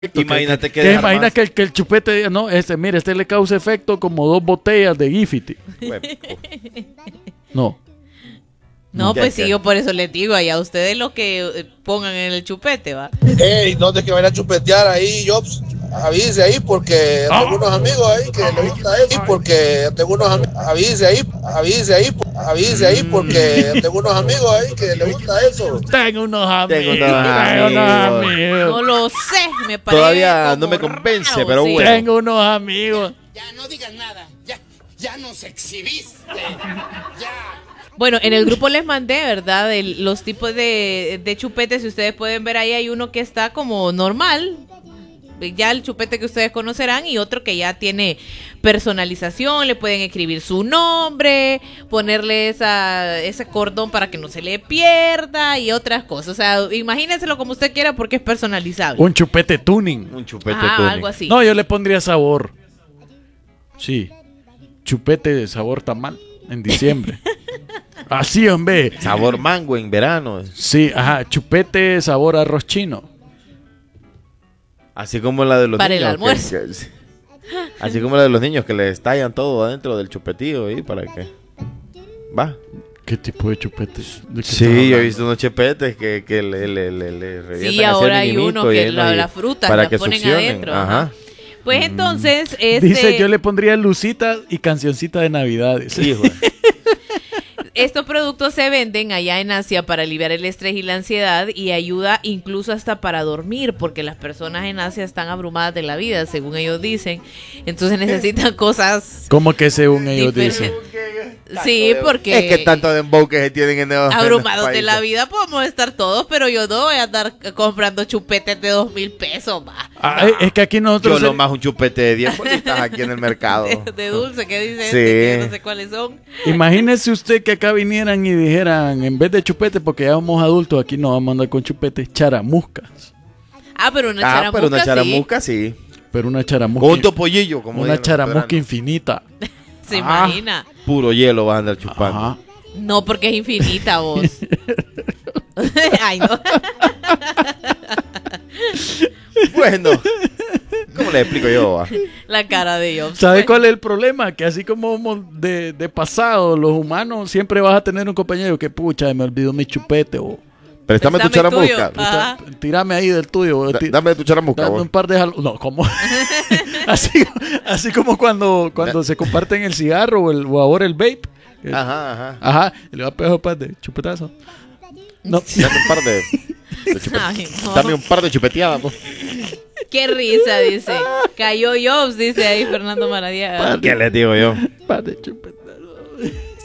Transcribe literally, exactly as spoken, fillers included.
Imagínate que, que, que imagina que el, que el chupete, no, este, mire, este le causa efecto como dos botellas de Gifiti. No. No, pues sí, yo por eso les digo, allá ustedes lo que pongan en el chupete, va. Ey, no te que vayan a chupetear ahí, yo avise ahí porque Ah. tengo unos amigos ahí que le gusta eso, porque tengo unos amigos, avise ahí, avise ahí, avise ahí porque tengo unos amigos ahí que le gusta eso. Tengo unos amigos, Tengo unos tengo unos amigos. amigos. No lo sé, me parece. Todavía no como me convence, raro, pero sí. bueno. Tengo unos amigos. Ya no digas nada, ya, ya nos exhibiste, ya. Bueno, en el grupo les mandé, ¿verdad? El- los tipos de, de chupetes, si ustedes pueden ver ahí, hay uno que está como normal, ya el chupete que ustedes conocerán, y otro que ya tiene personalización, le pueden escribir su nombre, ponerle esa, ese cordón para que no se le pierda y otras cosas. O sea, imagínenselo como usted quiera porque es personalizable. Un chupete tuning. Un chupete Ah, tuning. algo así. No, yo le pondría sabor. Sí. Chupete de sabor tamal en diciembre. Así, hombre. Sabor mango en verano. Sí, ajá. Chupete sabor arroz chino. Así como la de los Para el niños. almuerzo. que- que- así como la de los niños que le estallan todo adentro del chupetillo ahí para que. Va. ¿Qué tipo de chupetes? ¿De qué estás Sí, yo he hablando? visto unos chupetes que, que le, le, le, le revientan Sí, así ahora al hay minimito uno y que ahí la- y- las frutas para las que ponen succionen. adentro. Ajá. Ajá. Pues entonces, este, Dice, yo le pondría lucita y cancioncita de Navidad. dice. Hijo. estos productos se venden allá en Asia para aliviar el estrés y la ansiedad y ayuda incluso hasta para dormir, porque las personas en Asia están abrumadas de la vida, según ellos dicen. Entonces necesitan cosas ¿Cómo que según ellos diferentes. dicen? Sí, porque Es que tanto dembow que se tienen en los abrumados de países. la vida podemos estar todos, pero yo no voy a andar comprando chupetes de dos mil pesos, va. Ah, es- es que aquí Yo nosotros... lo más un chupete de diez bolitas aquí en el mercado. De, de dulce, ¿qué dice Sí. este? Que yo no sé cuáles son. Imagínese usted que acá vinieran y dijeran, en vez de chupete, porque ya somos adultos, aquí no vamos a andar con chupetes, charamuscas. Ah, pero una Ah, charamusca, pero una sí. charamusca sí. Pero una charamusca... Con un topollillo, como una dicen los charamusca veteranos. infinita. Se Ah. imagina. Puro hielo vas a andar chupando. Ajá. No, porque es infinita, vos. Ay, no. Bueno, ¿cómo le explico yo? va? La cara de ellos. ¿Sabe cuál es el problema? Que así como mo- de, de pasado, los humanos siempre vas a tener un compañero que, pucha, me olvidó mi chupete. O Préstame tu Préstame tuyo. charamusca. Ajá. "Puta, tírame ahí del tuyo. o Da- ti- Dame tu charamusca. dame vos. un par de jal- No, ¿cómo? así, así como cuando, cuando se comparten el cigarro o, el, o ahora el vape. Que- Ajá, ajá. Ajá. Y le va a pegar un par de chupetazos. No. Dame un par de, de chupe- Ay, no. Dame un par de chupeteadas. vos. Qué risa, dice. Cayó Jobs, dice ahí Fernando Maradiaga. ¿Qué les digo yo? Par de chupetazos.